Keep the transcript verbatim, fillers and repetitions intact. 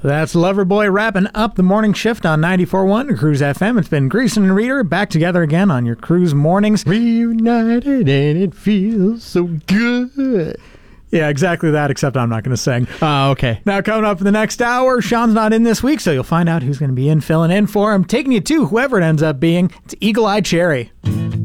That's Loverboy wrapping up the morning shift on ninety-four point one Cruise F M. It's been Greason and Reader back together again on your cruise mornings. Reunited and it feels so good. Yeah, exactly that, except I'm not going to sing. Oh, okay. Now, coming up in the next hour, Sean's not in this week, so you'll find out who's going to be in filling in for him. Taking you to whoever it ends up being, it's Eagle Eye Cherry.